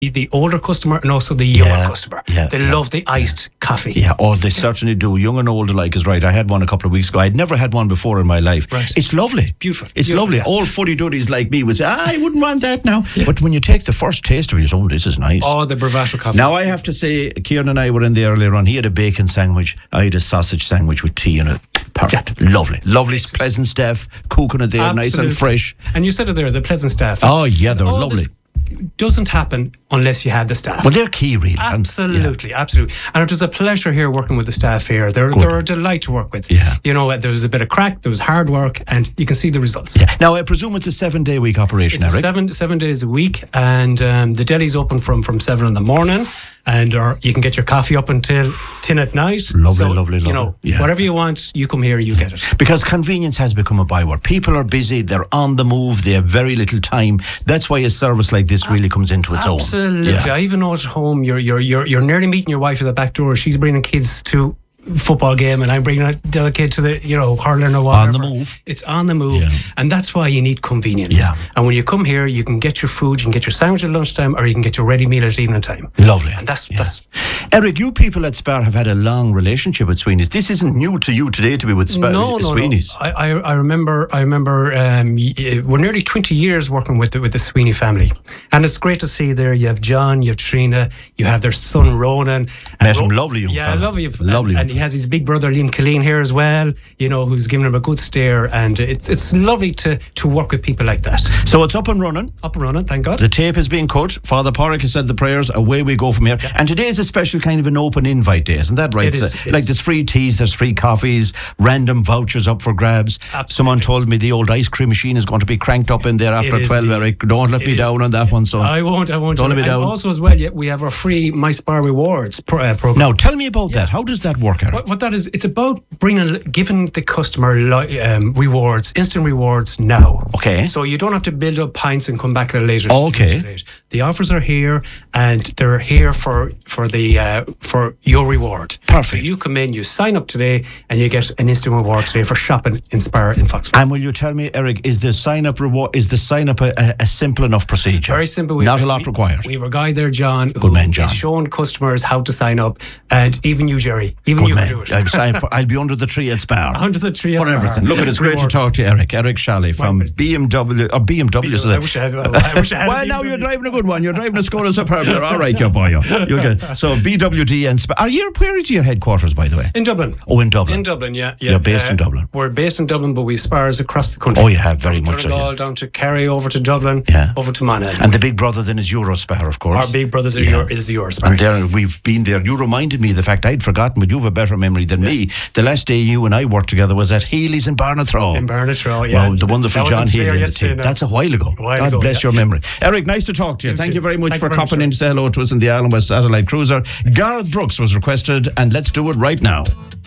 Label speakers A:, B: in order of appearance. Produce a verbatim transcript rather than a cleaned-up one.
A: the older customer and also the younger
B: Yeah,
A: customer.
B: yeah,
A: they
B: yeah,
A: love the iced coffee.
B: Yeah, oh, they certainly do. Young and old alike is right. I had one a couple of weeks ago. I'd never had one before in my life.
A: Right.
B: It's lovely.
A: Beautiful.
B: It's
A: Beautiful,
B: lovely.
A: yeah.
B: All fuddy-duddies like me would say, ah, I wouldn't want that now. But when you take the first taste of it, oh, this is nice.
A: Oh, the Bravado coffee.
B: Now, I have to say, Kieran and I were in there earlier on. He had a bacon sandwich. I had a sausage sandwich with tea in it. Perfect. Lovely. Lovely, pleasant staff. Cooking it there,
A: Absolutely.
B: nice and fresh.
A: And you said it there, the pleasant staff.
B: Oh, yeah, they're
A: All
B: lovely.
A: this doesn't happen unless you have the staff.
B: Well, they're key, really.
A: Absolutely, yeah. absolutely. And it was a pleasure here working with the staff here. They're, they're a delight to work with.
B: Yeah.
A: You know, there was a bit of crack, there was hard work, and you can see the results.
B: Yeah. Now, I presume it's a seven-day week operation,
A: It's
B: Eric?
A: seven seven days a week, and um, the deli's open from, from seven in the morning, and or you can get your coffee up until ten at night.
B: Lovely,
A: so,
B: lovely,
A: You
B: lovely.
A: know,
B: Yeah.
A: whatever you want, you come here, you get it.
B: Because convenience has become a byword. People are busy, they're on the move, they have very little time. That's why a service like this really comes into its
A: Absolutely.
B: own. Yeah.
A: I even know at home, you're you're you're you're nearly meeting your wife at the back door. She's bringing kids to football game, and I'm bringing the other kid to the, you know, hurling or whatever.
B: On the move.
A: It's on the move,
B: Yeah.
A: and that's why you need convenience.
B: Yeah.
A: And when you come here, you can get your food, you can get your sandwich at lunchtime, or you can get your ready meal at evening time.
B: Lovely.
A: And that's
B: Yeah.
A: that's
B: Eric, you people at Spar have had a long relationship with Sweeney's. This isn't new to you today to be with Spar,
A: no, no,
B: Sweeney's.
A: no. I, I I remember I remember um, y- uh, we're nearly twenty years working with the, with the Sweeney family, and it's great to see there. You have John, you have Trina, you have their son Ronan.
B: Met him, lovely young
A: Yeah,
B: fella.
A: lovely,
B: Lovely
A: And, and
B: young
A: he has his big brother Liam Killeen here as well. You know, who's giving him a good stare, and it's it's lovely to to work with people like that.
B: So it's up and running.
A: Up and running, thank God.
B: The tape is being cut. Father Porrick has said the prayers. Away we go from here. And today is a special kind of an open invite day, isn't that right?
A: It is,
B: So,
A: it
B: like
A: is.
B: there's free teas, there's free coffees, random vouchers up for grabs.
A: Absolutely.
B: Someone told me the old ice cream machine is going to be cranked up in there after
A: is
B: twelve,
A: indeed.
B: Eric. Don't let
A: It
B: me
A: is.
B: down on that one, son.
A: I won't. I won't.
B: Don't let me
A: And
B: down.
A: also as well, yeah, we have our free My Spar Rewards pro, uh, program.
B: Now, tell me about that. How does that work, Eric?
A: What, what that is, it's about bringing, giving the customer li- um, rewards, instant rewards now.
B: Okay.
A: So you don't have to build up pints and come back at a later.
B: Okay.
A: later date. The offers are here, and they're here for for the uh, for your reward.
B: Perfect.
A: So you come in, you sign up today, and you get an instant reward today for shopping in Spar in Foxford.
B: And will you tell me, Eric, is the sign up reward? Is the sign up a, a, a simple enough procedure?
A: Very simple. We
B: Not
A: have,
B: a lot
A: we,
B: required.
A: We have a guy there, John, who
B: man, John.
A: is showing customers how to sign up, and even you, Jerry, even
B: Good
A: you
B: man.
A: can do it.
B: I'll, sign for, I'll be under the tree at Spar.
A: Under the tree at
B: for
A: Spar.
B: everything. Look, it's great to
A: Reward.
B: talk to you, Eric. Eric Shalley from
A: Well,
B: B M W or B M W. so
A: I
B: that-
A: wish I had. I wish I had. a
B: well, now
A: B M W.
B: you're driving a good one. You're driving a Skoda Superb. You're all right, you boy. you. You'll get so B W D and Spar. Are you? Where is your headquarters, by the way?
A: In Dublin.
B: Oh, in Dublin.
A: In Dublin, yeah. yeah.
B: You're based in Dublin.
A: We're based in Dublin, but we have spars across the country.
B: Oh, you have very
A: From
B: much so,
A: Donegal
B: yeah.
A: down to Kerry, over to Dublin,
B: Yeah.
A: over to Monaghan.
B: And the big brother then is Eurospar, of course.
A: Our big brothers are
B: Yeah.
A: your, is the yours.
B: And there we've been there. You reminded me of the fact I'd forgotten, but you have a better memory than me. The last day you and I worked together was at Healy's in Barnathrow.
A: In Barnathrow, yeah.
B: Wow, the wonderful
A: That
B: John
A: wasn't
B: Healy.
A: clear
B: in the
A: yesterday,
B: team.
A: no.
B: That's a while ago.
A: A while
B: God
A: ago,
B: bless
A: yeah.
B: your memory. Eric, nice to talk to you.
A: You
B: Thank
A: too.
B: you very much
A: Thank
B: for
A: you very much,
B: copping
A: sir.
B: in to say hello to us in the Island West Satellite Cruiser. Gareth Brooks was requested, and let's do it right now.